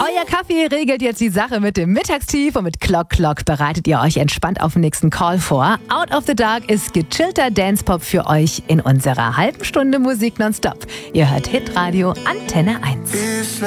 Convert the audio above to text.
Euer Kaffee regelt jetzt die Sache mit dem Mittagstief und mit Clock Clock bereitet ihr euch entspannt auf den nächsten Call vor. Out of the Dark ist gechillter Dancepop für euch in unserer halben Stunde Musik nonstop. Ihr hört Hitradio Antenne 1.